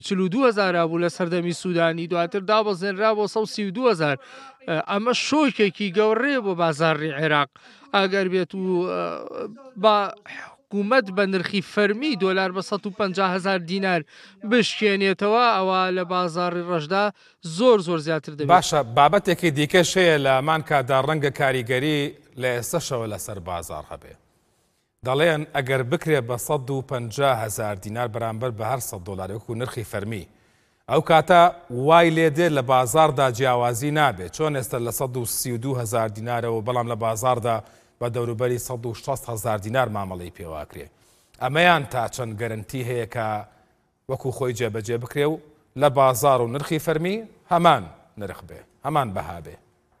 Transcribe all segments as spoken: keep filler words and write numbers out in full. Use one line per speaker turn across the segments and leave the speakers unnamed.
چل و دوو هەزار بوو لە سەردەمی سوودانی، دواتر دابەزێنرا بۆ سەد و سی و دوو هەزار. ئەمە شۆکێکی گەورەیە بۆ بازاڕی عێراق. ئەگەر بێت و با حکوومەت بە نرخی فەرمی دۆلار بە سەد و پەنجا هەزار دینار بشکێنێتەوە، ئەوە لە بازاڕی ڕەشدا زۆر زۆر زیاتر دەبێت.
باشە، بابەتێکی دیکەش هەیە لەمان کادا ڕەنگە کاریگەری لە ئێستاشەوە لەسەر بازار هەبێ. دەڵێن ئەگەر بکرێت بە سەد و پەنجا هەزار دینار بەرامبەر بە هەر سەد دۆلار وەکو نرخی فەرمی، ئەو کاتە وای لێ دێت لە بازاردا جیاوازی نابێت، چۆن ئێستا لە سەد و سی و دوو هەزار دینارەوە بەڵام لە بازاردا بە دەوروبەری سەد و شەست هەزار دینار مامەڵەی پێواکرێ. ئەمەیان تا چەند گەرنتی هەیە کە وەکو خۆی جێبەجێ بکرێ و لە بازار و نرخی فەرمی هەمان نرخ بێ، هەمان بەها بێ.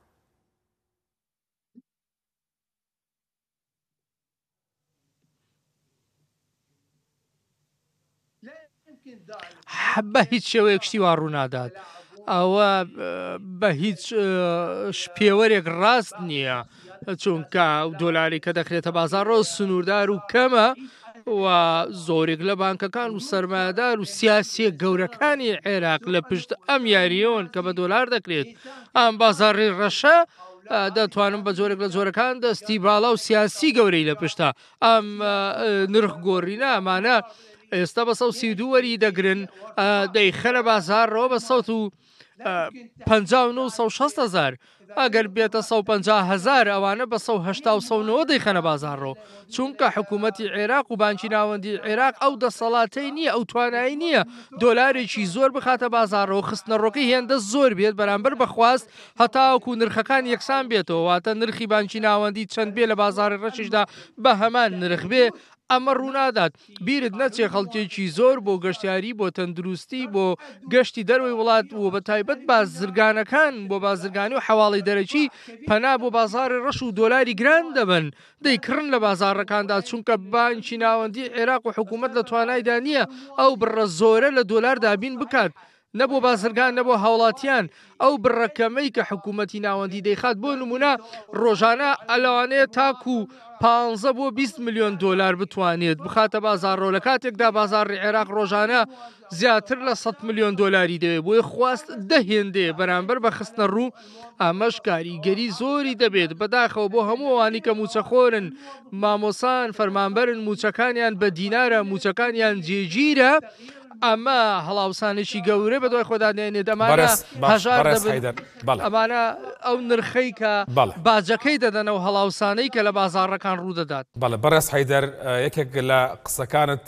بە هیچ شێوەیەک شتی وا ڕوونادات. ئەوە بە هیچ پێوەرێک ڕاست نییە، چونکە دۆلاری کە دەخرێتە بازارڕۆ سنووردار و کەمە و زۆرێک لە بانکەکان و سەرمایه‌دار و سیاسیە گەورەکانی عێراق لە پشت ئەم یاریەوەن کە بە دۆلار دەکرێت. ئەم بازاڕی ڕەشە دەتوانم بە جۆرێک لە جۆرەکان دەستی باڵا و سیاسی گەورەی لە پشتە ئەم نرخ گۆڕینە. ئەمانە ئێستا بە سەد و سی و دوو وەری دەگرن، دەیخەنە بازارڕەوە بە سەد و پەنجا و نۆ و سەد و شەست هەزار. ئەگەر بێتە سەد و پەنجا هەزار ئەوانە بە سەد و هەشتا و سەد و نۆ دەیخەنە بازارڕەوە، چونکە حکوومەتی عێراق و بانکی ناوەندی عێراق ئەو دەسەڵاتەی نییە، ئەو توانایی نییە دۆلارێکی زۆر بخاتە بازارڕەوە، خستنەڕۆکەی هێندە زۆر بێت بەرامبەر بەخواست هەتاوەکو نرخەکان یەکسان بێتەوە، واتە نرخی بانکی ناوەندی چەند بێ لە بازاری ڕەشیشدا بە هەمان نرخ بێ. ئەمە ڕوونادات. بیرت نەچێ خەڵکێکی زۆر بۆ گەشتیاری، بۆ تەندروستی، بۆ گەشتی دەروی وڵات و بە تایبەت بازرگانەکان بۆ بازرگانی و حواڵی دەرەکی پەنا بۆ بازاری ڕەش و دۆلاری گران دەبن، دەیکڕن لە بازارڕەکاندا، چونکە بانکی ناوەندی عێراق و حکوومەت لە توانایدا نییە ئەو بڕە زۆرە لە دۆلار دابین بکات، نەبوو بازرگان نەبوو هاوڵاتیان. ئەو بڕەکەمەی کە حکوومەتی ناوەندی دەیخات بۆ نمونە ڕۆژانە ئەلەوانەیە تاکو پانزە بۆ بیست میلیۆن دۆلار بتوانێت بخاتە بازارڕۆ، لە کاتێکدا بازاڕی عێراق ڕۆژانە زیاتر لە سەد میلیۆن دۆلاری دەوێت، بۆی خواست دەهێندێ بەرامبەر بە خستنە ڕوو. ئامەش کاریگەری زۆری دەبێت بەداخەوە بۆ هەموو ئەوانی کە موچەخۆرن، مامۆسان، فەرمانبەرن، موچەکانیان بە دینارە، موچەکانیان جێگیرە. ئەمە هەڵاوسانێکی گەورە بە دوای خۆدانێنێت. ئەمانە هەژار دەبن، ئەمانە ئەو نرخەی کە باجەکەی دەدەنەوە هەڵاوسانەی کە لە بازاڕەکان ڕوودەدات.
بەڵێ بەڕێز حەیدەر، یەکێک لە قسەکانت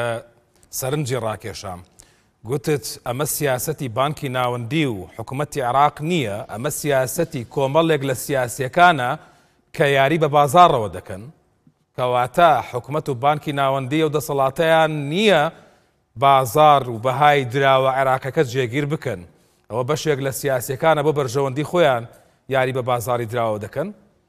سەرنجی ڕاکێشام، گوتت ئەمە سیاسەتی بانکی ناوەندی و حکوومەتی عێراق نییە، ئەمە سیاسەتی کۆمەڵێک لە سیاسیەکانە کە یاری بە بازاڕەوە دەکەن، کەواتە حکوومەت و بانکی ناوەندی و دەسەڵاتەیان نییە بازار و بەهای دراوە عێراقەکە جێگیر بکەن. ئەوە بەشێک لە سیاسیەکانە بۆ بەرژەوەندی خۆیان یاری بە بازاری دراوە دەکەن.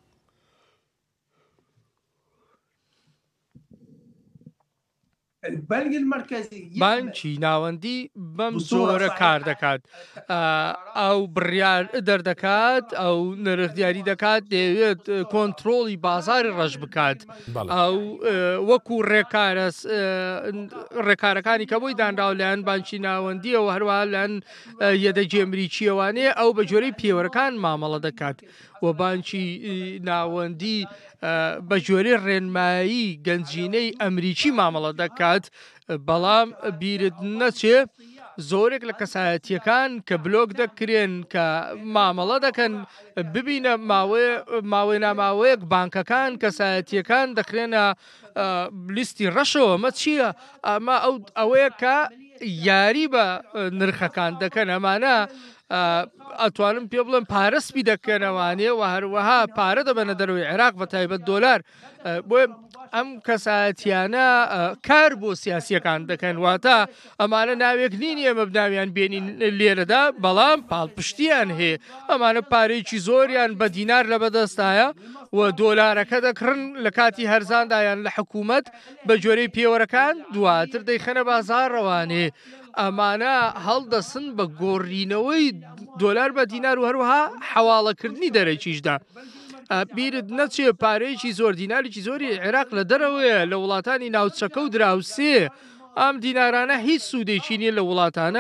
بانکی ناوەندی بەم زۆرە کار دەکات، ئەو بڕیار دەردەکات، ئەو نرخ دیاری دەکات، دەوێت کۆنتترۆڵی بازاری ڕەش بکات، ئەو وەکو ڕێکارە ڕێکارەکانی کە بۆی دانراو لایەن بانکی ناوەندیەوە هەروە لەن یەدەگی ئەمریکیەوانەیە ئەو بە جۆرەی پێوەرەکان مامەڵە دەکات و بانکی ناوەندی بە جۆرەی ڕێنمایی گەنجینەی ئەمریکی مامەڵە دەکات. بەڵام بیرت نەچێ زۆرێک لە کەسایەتیەکان کە بلۆک دەکرێن کە مامەڵە دەکەن ببینە ماوەی ناماوەیەک بانکەکان کەسایەتیەکان دەخرێنە لیستی ڕەشەوە. مە چییە؟ ئەمە ئەوەیە کە یاری بە نرخەکان دەکەن. ئەمانە ئەتوانم پێ بڵێم پارەسپی دەکەنەوانێ و هەروەها پارە دەبەنە دەروی عێراق بە تایبەت دۆلار. بۆ ئەم کەسایەتیانە کار بۆ سیاسیەکان دەکەن، واتە ئەمانە ناوێک نین ئێمە بناویان بێنین لێرەدا، بەڵام پاڵپشتیان هەیە. ئەمانە پارێکی زۆریان بە دینار لە بەدەستایە و دۆلارەکە دەکڕن لە کاتی هەرزاندایان لە حکوومەت بە جۆرەی پێوەرەکان، دواتر دەیخەنە بازاڕەوانێ. ئەمانە هەڵدەسن بە گۆڕینەوەی دۆلار بە دینار و هەروەها حەواڵەکردنی دەرەکیشدا. بیرت نەچێ پارەیەکی زۆر دینارێکی زۆری عێراق لە دەرەوەیە لە وڵاتانی ناوچەکە و دراوسێ ئەم دینارانە هیچ سوودێکی نییە لە وڵاتانە